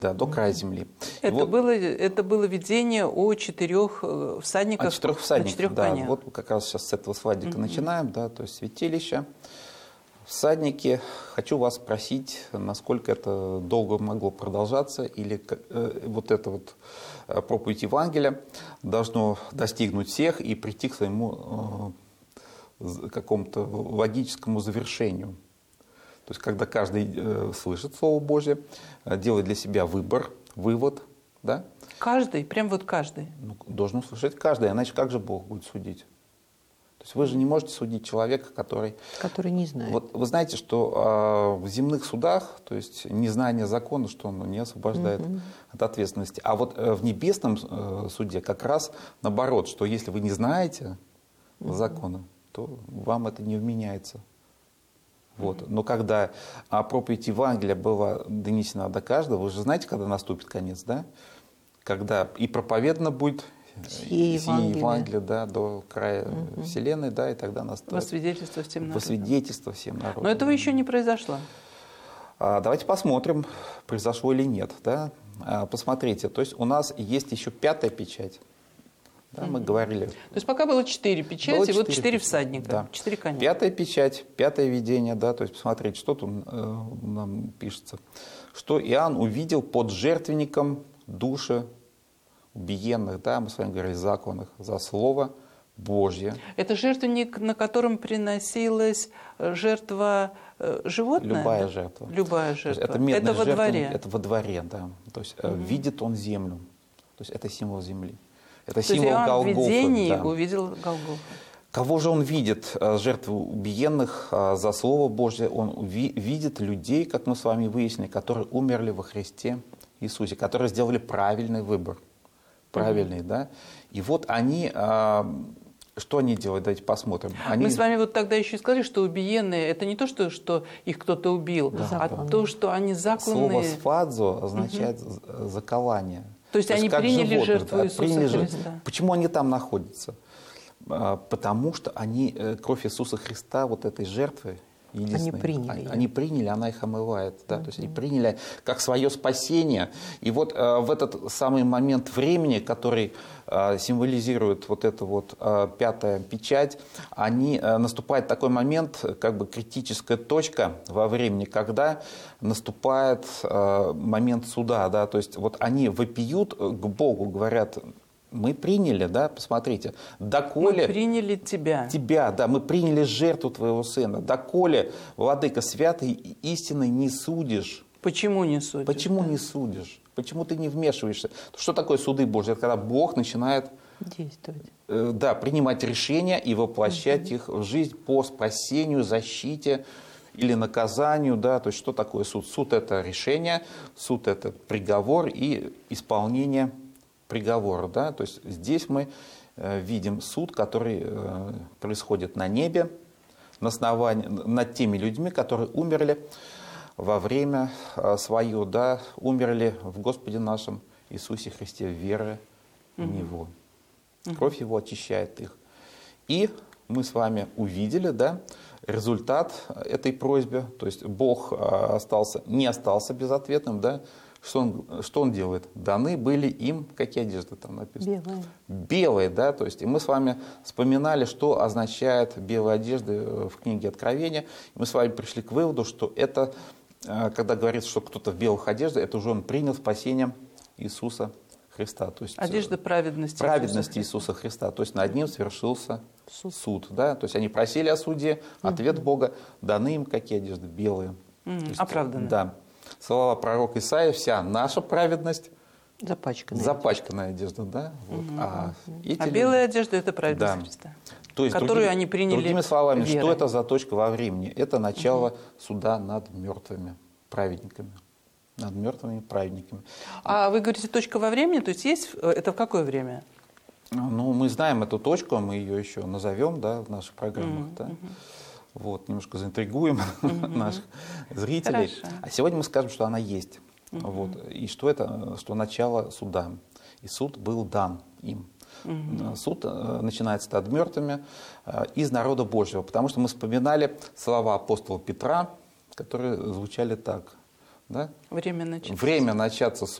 Да, до края земли. Это было видение о 4 всадниках. О 4 всадниках, 4 да. конях. Вот как раз сейчас с этого свадьбика начинаем, да, то есть святилище, всадники. Хочу вас спросить, насколько это долго могло продолжаться, или вот эта вот проповедь Евангелия должно достигнуть всех и прийти к своему какому-то логическому завершению. То есть, когда каждый слышит Слово Божье, делает для себя вывод, да? Каждый? Прям вот каждый? Ну, должен услышать каждый, иначе как же Бог будет судить? То есть, вы же не можете судить человека, который не знает. Вот вы знаете, что в земных судах, то есть, незнание закона, что оно не освобождает от ответственности. А вот в небесном суде как раз наоборот, что если вы не знаете закона, то вам это не вменяется. Вот. Но когда проповедь Евангелия была донесена до каждого, вы же знаете, когда наступит конец, да? Когда и проповедано будет сие Евангелие, да, до края вселенной, да, и тогда наступит во свидетельство всем народам. Во свидетельство всем народам. Но этого еще не произошло. Давайте посмотрим, произошло или нет. Да? Посмотрите, то есть у нас есть еще 5-я печать. Да, мы говорили. То есть пока было 4 печати, вот 4 всадника, да. 4 коня. 5-я печать, 5-е видение, да, то есть посмотрите, что тут нам пишется. Что Иоанн увидел под жертвенником души убиенных, да, мы с вами говорили, законных, за Слово Божье. Это жертвенник, на котором приносилась жертва животное? Любая жертва. Любая жертва. Это во дворе? Это во дворе, да. То есть видит он землю. То есть это символ земли. Это То символ есть Голгофы. В видении да. увидел Голгофу. Кого же он видит? Жертвы убиенных за Слово Божье. Он видит людей, как мы с вами выяснили, которые умерли во Христе Иисусе, которые сделали правильный выбор. Правильный, да? И вот они, что они делают? Давайте посмотрим. Мы с вами вот тогда еще и сказали, что убиенные, это не то, что их кто-то убил, а то, что они закланные. Слово «сфадзо» означает закование. То есть они приняли животных, жертву да, Иисуса Христа. Почему они там находятся? Потому что они кровь Иисуса Христа, вот этой жертвы, они приняли, она их омывает. Да? То есть они приняли как свое спасение. И вот в этот самый момент времени, который символизирует вот эту вот 5-я печать, наступает такой момент, как бы критическая точка во времени, когда наступает момент суда. Да? То есть вот они вопиют к Богу, говорят: мы приняли, да, посмотрите, доколе... Мы приняли тебя. Тебя, да, мы приняли жертву твоего сына. Доколе, Владыка, святой и истинной не судишь. Почему не судишь? Почему не судишь? Почему ты не вмешиваешься? Что такое суды Божьи? Это когда Бог начинает действовать. Да, принимать решения и воплощать их в жизнь по спасению, защите или наказанию. Да? То есть что такое суд? Суд – это решение, суд – это приговор и исполнение приговора. Да? То есть здесь мы видим суд, который происходит на небе, над теми людьми, которые умерли во время свое, да, умерли в Господе нашем Иисусе Христе, веры в Него. Кровь Его очищает их. И мы с вами увидели, да, результат этой просьбы. То есть Бог не остался безответным, да. Что он делает? Даны были им, какие одежды там написано? Белые. Белые, да, то есть и мы с вами вспоминали, что означает белые одежды в книге Откровения. И мы с вами пришли к выводу, что это, когда говорится, что кто-то в белых одеждах, это уже он принял спасение Иисуса Христа. То есть одежда праведности. Праведности Иисуса Христа. То есть над ним свершился суд. Да? То есть они просили о суде, ответ Бога, даны им какие одежды? Белые. Оправданные. Да. Слова пророка Исаия: вся наша праведность запачканная одежда, да? Вот. Белая одежда – это праведность Христа, то есть, которую они приняли. Другими словами, верой. что это за точка во времени? Это начало суда над мертвыми праведниками. Над мертвыми праведниками. А вы говорите, точка во времени, то есть это в какое время? Ну, мы знаем эту точку, мы ее еще назовем, да, в наших программах. Да? Вот, немножко заинтригуем наших зрителей. Хорошо. А сегодня мы скажем, что она есть. Вот. И что это? Что начало суда. И суд был дан им. Суд начинается над мертвыми из народа Божьего. Потому что мы вспоминали слова апостола Петра, которые звучали так: Да? Время начаться. Время начаться